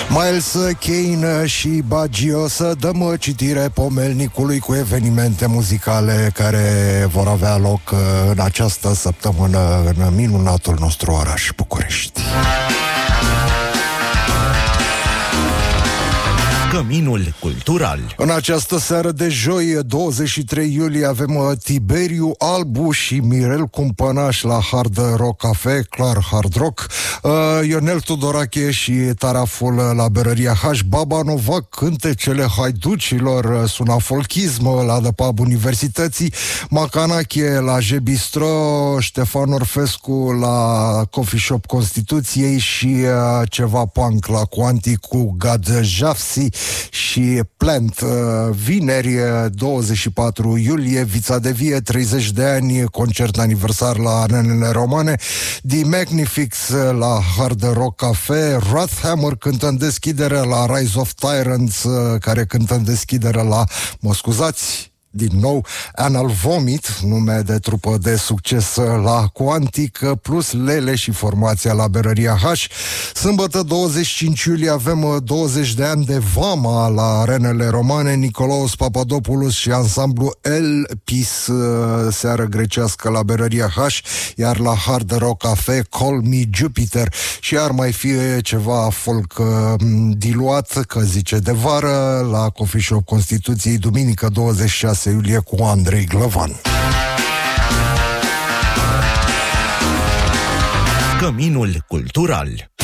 Miles Kane și Baggio, să dăm citire pomelnicului cu evenimente muzicale care vor avea loc în această săptămână în minunatul nostru oraș București. Căminul cultural. În această seară de joi, 23 iulie, avem Tiberiu Albu și Mirel Cumpănaș la Hard Rock Cafe, clar Hard Rock, Ionel Tudorache și Taraful la Berăria H, Baba Nova, Cântecele Haiducilor, Suna Folchism la The Pub Universității, Macanache la J Bistro, Ștefan Orfescu la Coffee Shop Constituției și ceva punk la Quantic cu Gad Jafsi și Plant. Vineri, 24 iulie, Vița de Vie, 30 de ani, concert aniversar la Arenele Romane, The Magnifics la Hard Rock Cafe, Wrathhammer cântă în deschidere la Rise of Tyrants, care cântă în deschidere la, mă scuzați, din nou, Anal Vomit, nume de trupă de succes la Quantic, plus Lele și formația la Berăria H. Sâmbătă, 25 iulie, avem 20 de ani de Vama la Arenele Romane, Nicolaos Papadopoulos și ansamblu El Pis, seară grecească la Berăria H, iar la Hard Rock Cafe, Call Me Jupiter, și ar mai fi ceva folk diluat, că zice de vară, la Coffee Shop Constituției, duminică 26 iulie cu Andrei Glăvan. Căminul cultural.